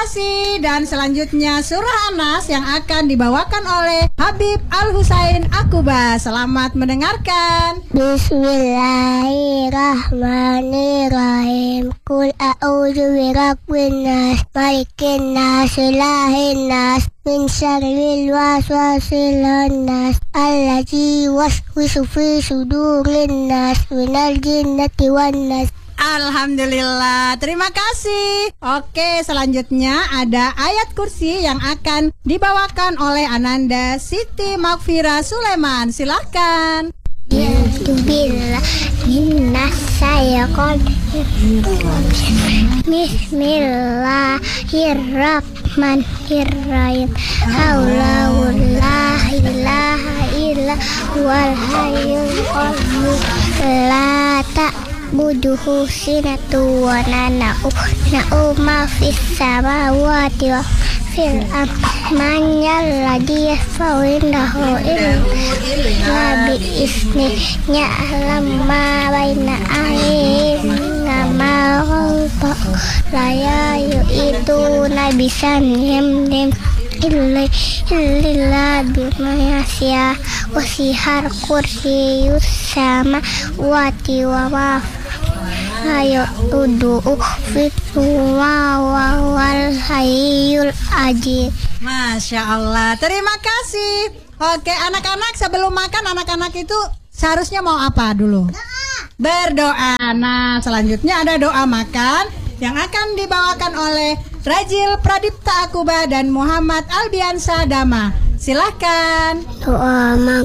kasih. Dan selanjutnya surah An-Nas yang akan dibawakan oleh Habib Al-Husain Akuba. Selamat mendengarkan. Bismillahirrahmanirrahim. Qul a'udzu birabbin nas, malikin nas, ilahin nas, min syarril waswasil khannas, allazi waswisu fi sudurin nas, minal jinnati wan nas. Alhamdulillah, terima kasih. Oke, selanjutnya ada ayat kursi yang akan dibawakan oleh Ananda Siti Makfira Sulaiman. Silahkan. Billah minnas syaitonir Bismillahirrahmanirrahim. La ilaha illa huwal hayyul qayyum. La ta'buduhu sinatun wa la nawm ma fis samawati wa fil ardi. Man yalladhi yashfa'u indahu illa bi'izni, ya'lamu ma baina aydihim wa ma khalfahum, la yuhituna bi shay'in min ilmihi bima yasha', wasi'a kursiyyuhu samawati wa ma ayo udu'u fitwa wal hayyul ajib. Masya Allah, terima kasih. Oke, anak-anak sebelum makan, anak-anak itu seharusnya mau apa dulu? Berdoa. Nah, selanjutnya ada doa makan yang akan dibawakan oleh Rajil Pradipta Akuba dan Muhammad Albiansa Dama. Silahkan. Doa makan